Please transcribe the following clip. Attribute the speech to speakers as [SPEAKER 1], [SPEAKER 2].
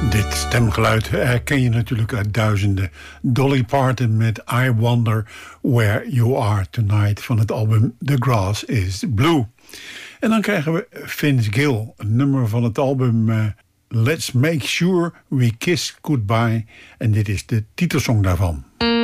[SPEAKER 1] Dit stemgeluid herken je natuurlijk uit duizenden. Dolly Parton met I Wonder Where You Are Tonight van het album The Grass is Blue. En dan krijgen we Vince Gill, een nummer van het album Let's Make Sure We Kiss Goodbye. En dit is de titelsong daarvan.